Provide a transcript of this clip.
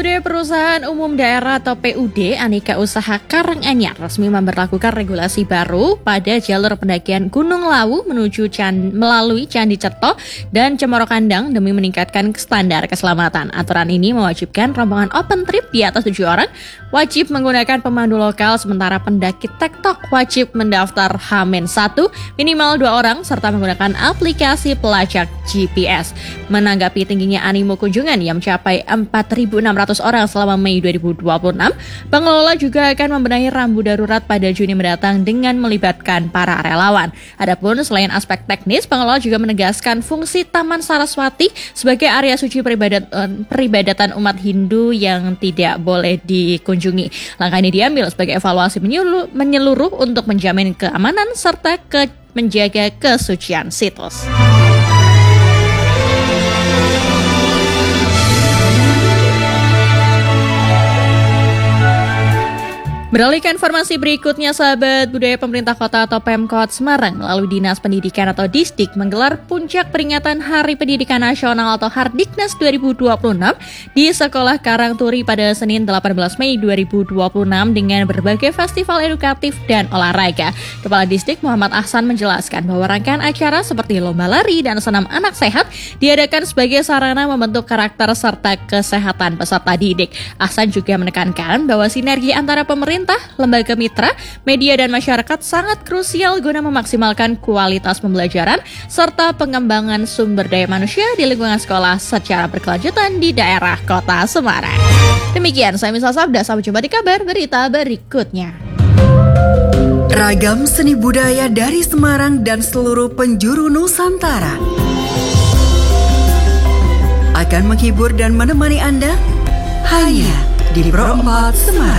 Perusahaan Umum Daerah atau PUD Aneka Usaha Karanganyar resmi memberlakukan regulasi baru pada jalur pendakian Gunung Lawu menuju melalui Candi Certo dan Cemoro Kandang demi meningkatkan standar keselamatan. Aturan ini mewajibkan rombongan open trip di atas 7 orang wajib menggunakan pemandu lokal, sementara pendaki tektok wajib mendaftar H-1 minimal 2 orang serta menggunakan aplikasi pelacak GPS. Menanggapi tingginya animo kunjungan yang mencapai 4.600 orang selama Mei 2026, pengelola juga akan membenahi rambu darurat pada Juni mendatang dengan melibatkan para relawan. Adapun selain aspek teknis, pengelola juga menegaskan fungsi Taman Saraswati sebagai area suci peribadatan umat Hindu yang tidak boleh dikunjungi. Langkah ini diambil sebagai evaluasi menyeluruh untuk menjamin keamanan serta menjaga kesucian situs. Beralih ke informasi berikutnya, sahabat budaya, pemerintah kota atau Pemkot Semarang melalui Dinas Pendidikan atau Disdik menggelar puncak peringatan Hari Pendidikan Nasional atau Hardiknas 2026 di Sekolah Karangturi pada Senin 18 Mei 2026 dengan berbagai festival edukatif dan olahraga. Kepala Disdik Muhammad Ahsan menjelaskan bahwa rangkaian acara seperti lomba lari dan senam anak sehat diadakan sebagai sarana membentuk karakter serta kesehatan peserta didik. Ahsan juga menekankan bahwa sinergi antara pemerintah, lembaga mitra, media dan masyarakat sangat krusial guna memaksimalkan kualitas pembelajaran serta pengembangan sumber daya manusia di lingkungan sekolah secara berkelanjutan di daerah Kota Semarang. Demikian saya Misal Sabda, sampai jumpa di kabar berita berikutnya. Ragam seni budaya dari Semarang dan seluruh penjuru Nusantara akan menghibur dan menemani Anda hanya di Pro 4 Semarang.